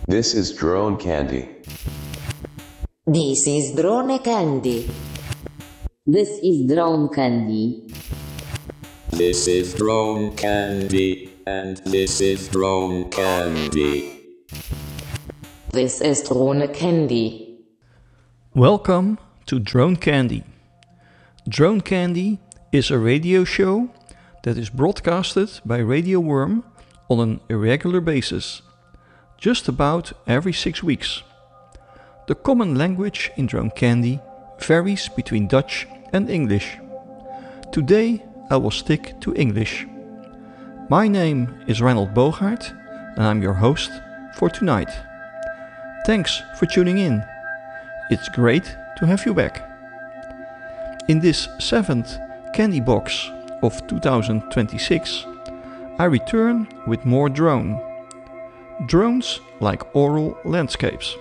This is Drone Candy. This is Drone Candy. This is Drone Candy. This is Drone Candy, and this is Drone Candy. This is Drone Candy. Welcome to Drone Candy. Drone Candy is a radio show that is broadcasted by Radio Worm on an irregular basis, just about every 6 weeks. The common language in Drone Candy varies between Dutch and English. Today I will stick to English. My name is Reinhold Bogaert and I'm your host for tonight. Thanks for tuning in. It's great to have you back. In this 7th Candy Box of 2026, I return with more drone. Drones like oral landscapes.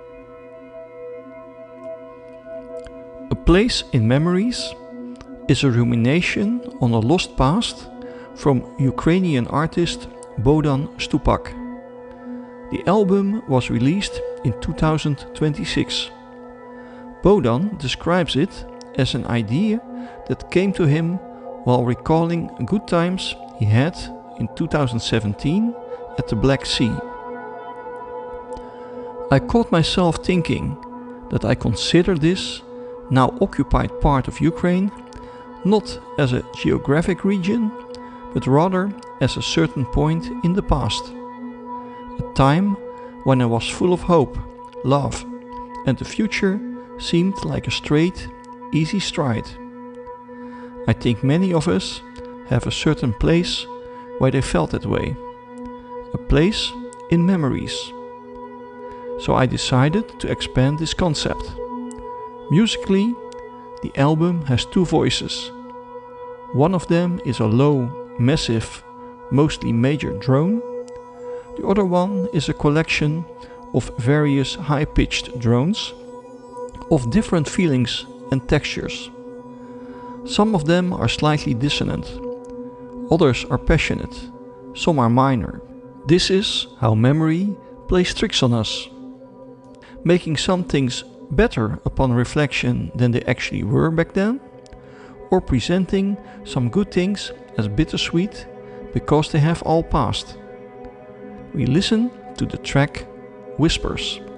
A Place in Memories is a rumination on a lost past from Ukrainian artist Bohdan Stupak. The album was released in 2026. Bohdan describes it as an idea that came to him while recalling good times he had in 2017 at the Black Sea. I caught myself thinking that I consider this now occupied part of Ukraine not as a geographic region, but rather as a certain point in the past. A time when I was full of hope, love, and the future seemed like a straight, easy stride. I think many of us have a certain place where they felt that way. A place in memories. So I decided to expand this concept. Musically, the album has 2 voices. One of them is a low, massive, mostly major drone. The other one is a collection of various high-pitched drones of different feelings and textures. Some of them are slightly dissonant, others are passionate, some are minor. This is how memory plays tricks on us, making some things better upon reflection than they actually were back then, or presenting some good things as bittersweet because they have all passed. We listen to the track Whispers.